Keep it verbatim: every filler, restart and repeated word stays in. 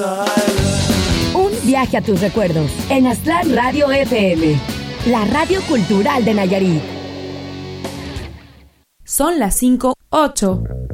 Un viaje a tus recuerdos en Aztlán Radio F M, la radio cultural de Nayarit. Son las cinco ocho.